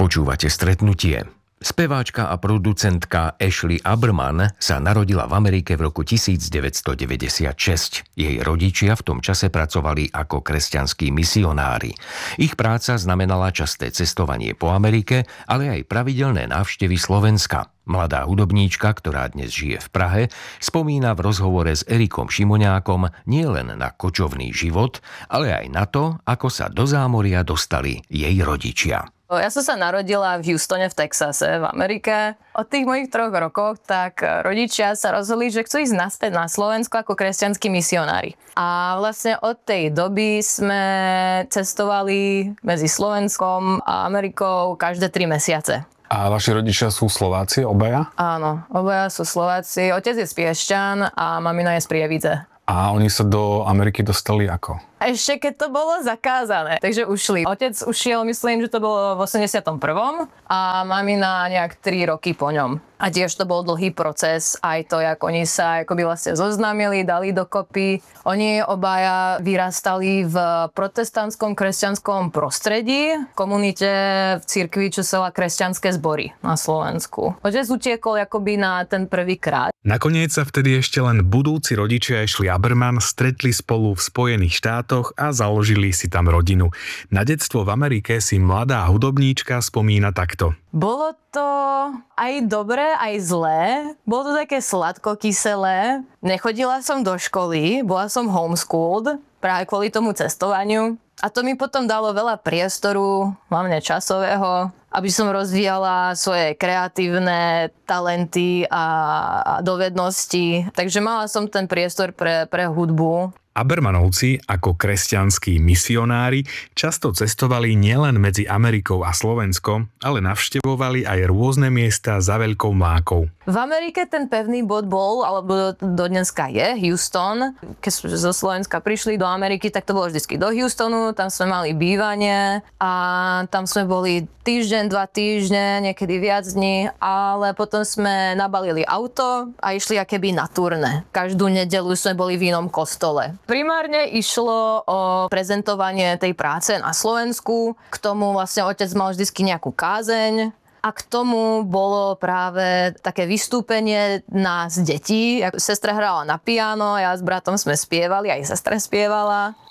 Počúvate Stretnutie. Speváčka a producentka Ashley Aberman sa narodila v Amerike v roku 1996. Jej rodičia v tom čase pracovali ako kresťanskí misionári. Ich práca znamenala časté cestovanie po Amerike, ale aj pravidelné návštevy Slovenska. Mladá hudobníčka, ktorá dnes žije v Prahe, spomína v rozhovore s Erikom Šimoňákom nielen na kočovný život, ale aj na to, ako sa do zámoria dostali jej rodičia. Ja som sa narodila v Houstone v Texase, v Amerike. Od tých mojich 3 rokoch tak rodičia sa rozhodli, že chcú ísť naspäť na Slovensko ako kresťanskí misionári. A vlastne od tej doby sme cestovali medzi Slovenskom a Amerikou každé 3 mesiace. A vaši rodičia sú Slováci, obaja? Áno, obaja sú Slováci. Otec je z Piešťan a mamina je z Prievidze. A oni sa do Ameriky dostali ako? Ešte keď to bolo zakázané, takže ušli. Otec ušiel, myslím, že to bolo v 81. a mamina nejak 3 roky po ňom. A tiež to bol dlhý proces, aj to, jak oni sa akoby vlastne zoznámili, dali dokopy. Oni obaja vyrastali v protestantskom kresťanskom prostredí, komunite v cirkvi, čo sa volá Kresťanské zbory na Slovensku. Otec utiekol akoby na ten prvý krát. Nakoniec sa vtedy ešte len budúci rodičia Ashley Aberman stretli spolu v Spojených štátoch a založili si tam rodinu. Na detstvo v Amerike si mladá hudobníčka spomína takto. Bolo to aj dobré, aj zlé. Bolo to také sladko-kyselé. Nechodila som do školy, bola som homeschooled práve kvôli tomu cestovaniu. A to mi potom dalo veľa priestoru, hlavne časového, aby som rozvíjala svoje kreatívne talenty a dovednosti. Takže mala som ten priestor pre hudbu. Abermanovci ako kresťanskí misionári často cestovali nielen medzi Amerikou a Slovenskom, ale navštevovali aj rôzne miesta za Veľkou Mlákou. V Amerike ten pevný bod bol, alebo do dneska je, Houston. Keď sme zo Slovenska prišli do Ameriky, tak to bolo vždycky do Houstonu, tam sme mali bývanie a tam sme boli týždeň, 2 týždne, niekedy viac dní, ale potom sme nabalili auto a išli akéby na turné. Každú nedeľu sme boli v inom kostole. Primárne išlo o prezentovanie tej práce na Slovensku, k tomu vlastne otec mal vždycky nejakú kázeň, a k tomu bolo práve také vystúpenie nás detí. Sestra hrala na piano, ja s bratom sme spievali, aj sestra spievala.